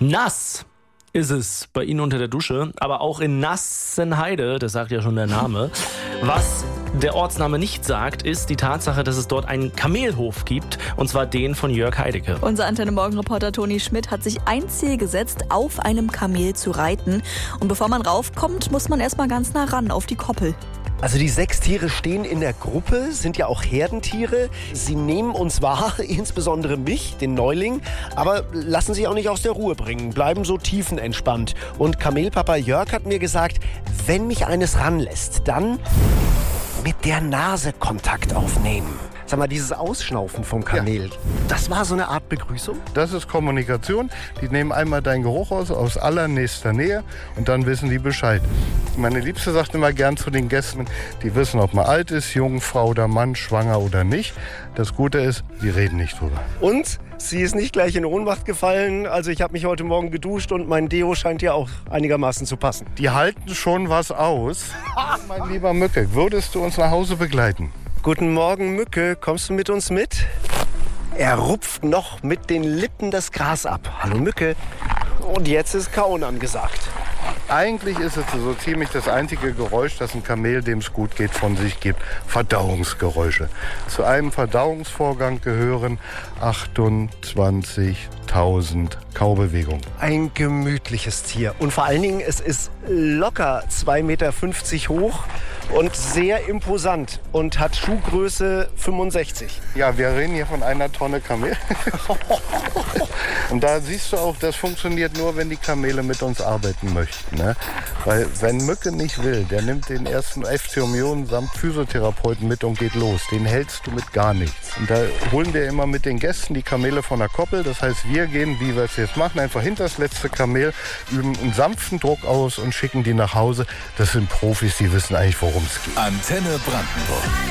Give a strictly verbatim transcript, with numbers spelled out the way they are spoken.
Nass ist es bei Ihnen unter der Dusche, aber auch in Nassenheide, das sagt ja schon der Name. Was der Ortsname nicht sagt, ist die Tatsache, dass es dort einen Kamelhof gibt, und zwar den von Jörg Heidecke. Unser Antenne-Morgen-Reporter Toni Schmidt hat sich ein Ziel gesetzt, auf einem Kamel zu reiten. Und bevor man raufkommt, muss man erstmal ganz nah ran auf die Koppel. Also die sechs Tiere stehen in der Gruppe, sind ja auch Herdentiere. Sie nehmen uns wahr, insbesondere mich, den Neuling, aber lassen sich auch nicht aus der Ruhe bringen, bleiben so tiefenentspannt. Und Kamelpapa Jörg hat mir gesagt, wenn mich eines ranlässt, dann mit der Nase Kontakt aufnehmen. Sag mal, dieses Ausschnaufen vom Kamel, ja. Das war so eine Art Begrüßung? Das ist Kommunikation. Die nehmen einmal deinen Geruch aus, aus allernächster Nähe, und dann wissen die Bescheid. Meine Liebste sagt immer gern zu den Gästen, die wissen, ob man alt ist, jung, Frau oder Mann, schwanger oder nicht. Das Gute ist, die reden nicht drüber. Und sie ist nicht gleich in Ohnmacht gefallen. Also ich habe mich heute Morgen geduscht und mein Deo scheint ja auch einigermaßen zu passen. Die halten schon was aus. Mein lieber Mücke, würdest du uns nach Hause begleiten? Guten Morgen, Mücke. Kommst du mit uns mit? Er rupft noch mit den Lippen das Gras ab. Hallo, Mücke. Und jetzt ist Kauen angesagt. Eigentlich ist es so ziemlich das einzige Geräusch, das ein Kamel, dem es gut geht, von sich gibt. Verdauungsgeräusche. Zu einem Verdauungsvorgang gehören achtundzwanzigtausend Kaubewegungen. Ein gemütliches Tier. Und vor allen Dingen, es ist locker zwei Meter fünfzig hoch und sehr imposant und hat Schuhgröße fünfundsechzig. Ja, wir reden hier von einer Tonne Kamel. Und da siehst du auch, das funktioniert nur, wenn die Kamele mit uns arbeiten möchten. Ne? Weil wenn Mücke nicht will, der nimmt den ersten Ephthyomion samt Physiotherapeuten mit und geht los. Den hältst du mit gar nichts. Und da holen wir immer mit den Gästen die Kamele von der Koppel. Das heißt, wir gehen, wie wir es jetzt machen, einfach hinter das letzte Kamel, üben einen sanften Druck aus und schicken die nach Hause. Das sind Profis, die wissen eigentlich, worum es geht. Antenne Brandenburg.